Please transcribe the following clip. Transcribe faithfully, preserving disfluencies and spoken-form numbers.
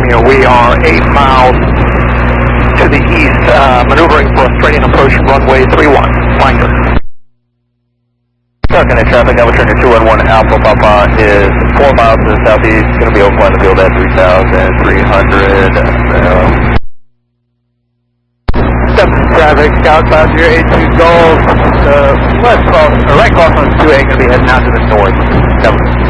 you. We are eight miles to the east, uh, maneuvering for a straight-in approach runway three one. Flying good. Talking to traffic, I will turn to two one one Alpha Papa is four miles to the southeast, going to be Oakland field at three thousand three hundred. Uh, Traffic, Scout Class zero eight two Gold, uh, west cross, or right cross on two A, going to be heading out to the north.